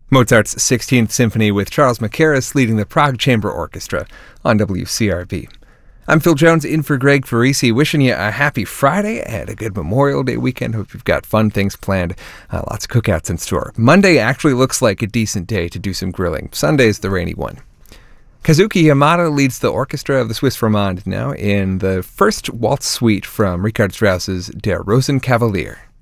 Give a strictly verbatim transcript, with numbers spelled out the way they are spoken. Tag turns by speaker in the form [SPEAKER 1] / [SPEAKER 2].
[SPEAKER 1] Mozart's sixteenth Symphony with Charles Mackerras leading the Prague Chamber Orchestra on W C R V. I'm Phil Jones in for Greg Farisi, wishing you a happy Friday and a good Memorial Day weekend. Hope you've got fun things planned, uh, lots of cookouts in store. Monday actually looks like a decent day to do some grilling. Sunday's the rainy one. Kazuki Yamada leads the orchestra of the Swiss Romande now in the first waltz suite from Richard Strauss's Der Rosenkavalier.